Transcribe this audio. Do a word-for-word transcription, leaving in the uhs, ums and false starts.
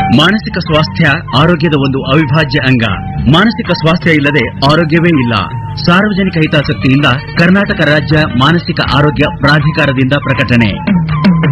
ಮಾನಸಿಕ ಸ್ವಾಸ್ಥ್ಯ ಆರೋಗ್ಯದ ಒಂದು ಅವಿಭಾಜ್ಯ ಅಂಗ. ಮಾನಸಿಕ ಸ್ವಾಸ್ಥ್ಯ ಇಲ್ಲದೆ ಆರೋಗ್ಯವೇ ಇಲ್ಲ. ಸಾರ್ವಜನಿಕ ಹಿತಾಸಕ್ತಿಯಿಂದ ಕರ್ನಾಟಕ ರಾಜ್ಯ ಮಾನಸಿಕ ಆರೋಗ್ಯ ಪ್ರಾಧಿಕಾರದಿಂದ ಪ್ರಕಟಣೆ.